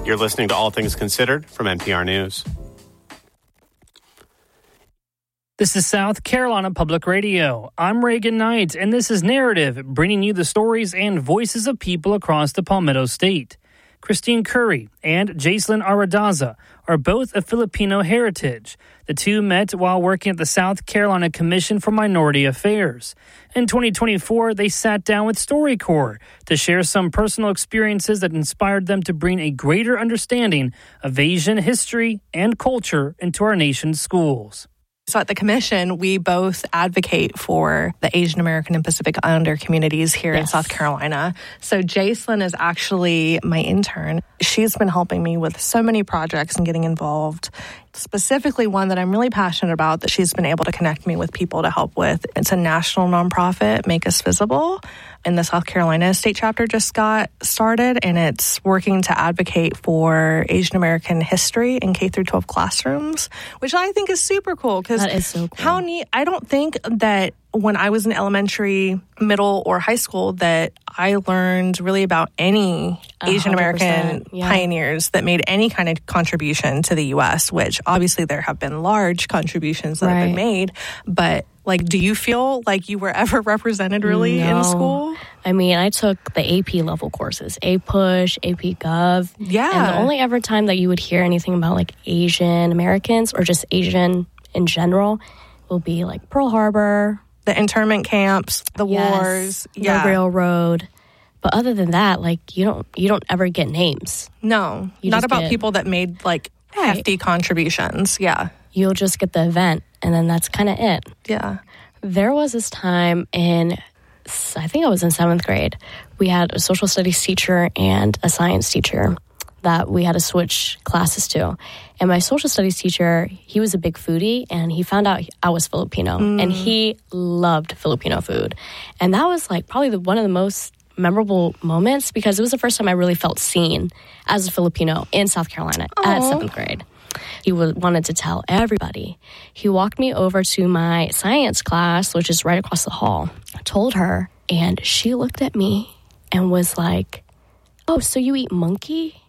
You're listening to All Things Considered from NPR News. This is South Carolina Public Radio. I'm Reagan Knight, and this is Narrative, bringing you the stories and voices of people across the Palmetto State. Christine Curry and Jacelyn Aradaza are both of Filipino heritage. The two met while working at the South Carolina Commission for Minority Affairs. In 2024, they sat down with StoryCorps to share some personal experiences that inspired them to bring a greater understanding of Asian history and culture into our nation's schools. So at the Commission, we both advocate for the Asian American and Pacific Islander communities here in South Carolina. So Jacelyn is actually my intern. She's been helping me with so many projects and getting involved. Specifically one that I'm really passionate about that she's been able to connect me with people to help with. It's a national nonprofit, Make Us Visible. And the South Carolina state chapter just got started, and it's working to advocate for Asian American history in K through 12 classrooms, which I think is super cool. That is so cool. How neat. I don't think that when I was in elementary, middle, or high school that I learned really about any Asian American pioneers that made any kind of contribution to the U.S., which obviously there have been large contributions that have been made. But like, do you feel like you were ever represented really in school? I mean, I took the AP level courses, APUSH, AP Gov. Yeah. And the only ever time that you would hear anything about like Asian Americans or just Asian in general will be like Pearl Harbor, the internment camps, the wars, the railroad. But other than that, like you don't ever get names. No, not about people that made like hefty contributions. Yeah. You'll just get the event, and then that's kind of it. Yeah. There was this time I think I was in 7th grade. We had a social studies teacher and a science teacher that we had to switch classes to. And my social studies teacher, he was a big foodie, and he found out I was Filipino, and he loved Filipino food. And that was like probably one of the most memorable moments because it was the first time I really felt seen as a Filipino in South Carolina at 7th grade. He wanted to tell everybody. He walked me over to my science class, which is right across the hall. I told her, and she looked at me and was like, "Oh, so you eat monkey?"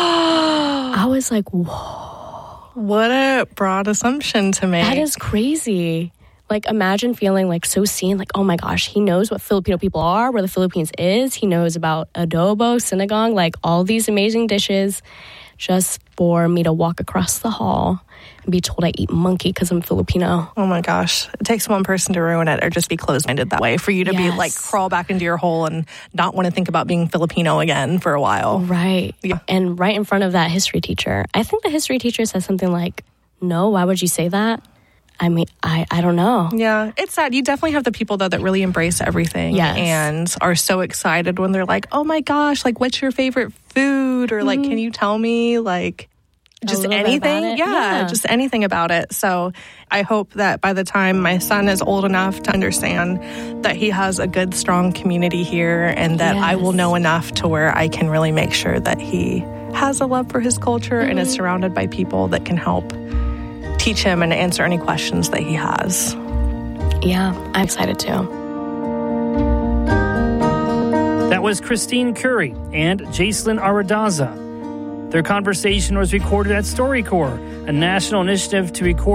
I was like, whoa. What a broad assumption to make. That is crazy. Like, imagine feeling like so seen, like, oh my gosh, he knows what Filipino people are, where the Philippines is. He knows about adobo, sinigang, like all these amazing dishes, just for me to walk across the hall and be told I eat monkey because I'm Filipino. Oh my gosh. It takes one person to ruin it or just be closed-minded that way. For you to be like, crawl back into your hole and not want to think about being Filipino again for a while. Right. Yeah. And right in front of that history teacher, I think the history teacher said something like, "No, why would you say that?" I mean, I don't know. Yeah, it's sad. You definitely have the people, though, that really embrace everything and are so excited when they're like, "Oh my gosh, like, what's your favorite food?" Or like, "Can you tell me, like, just anything?" Yeah, just anything about it. So I hope that by the time my son is old enough to understand that he has a good, strong community here and that I will know enough to where I can really make sure that he has a love for his culture and is surrounded by people that can help teach him and answer any questions that he has. Yeah, I'm excited too. That was Christine Curry and Jacelyn Aradaza. Their conversation was recorded at StoryCorps, a national initiative to record